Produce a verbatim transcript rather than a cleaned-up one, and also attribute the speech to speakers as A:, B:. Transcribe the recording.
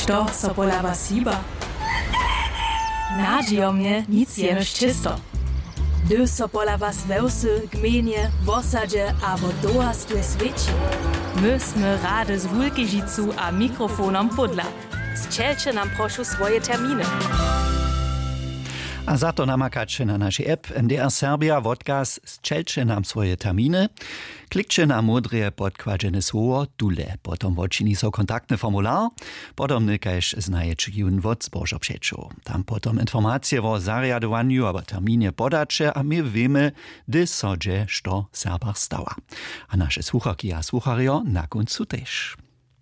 A: što so pola was siba. Nadzijo mnie nic jenoż czysto. Gdy so pola was wełsy, gmienie, wosadzie albo dołastwe świeci. My sme rady z Wulkežicu a mikrofonom podla. Zczelcie nam proszę swoje terminy.
B: A za to namakacie na naši app M D R Serbia Vodcast, zczelcie nam swoje terminy, klikcie na modre podkładzione słowo dule, potom odčini so kontaktny formular, potom nykajsz znajecie jun wod zbożo przeczu. Tam potom informacje o zariadowaniu albo terminie podacie, a my wiemy, gdy sodzie, što Serbach stała. A nasze słuchaki a słuchario na końcu też.